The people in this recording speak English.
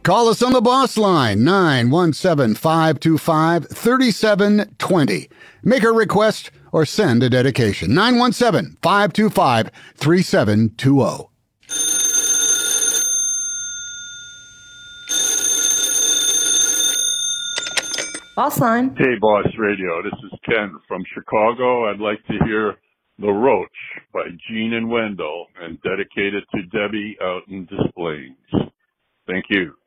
Call us on the boss line, 917-525-3720. Make a request or send a dedication, 917-525-3720. Boss line. Hey, Boss Radio. This is Ken from Chicago. I'd like to hear The Roach by Gene and Wendell and dedicate it to Debbie out in Des Plaines. Thank you.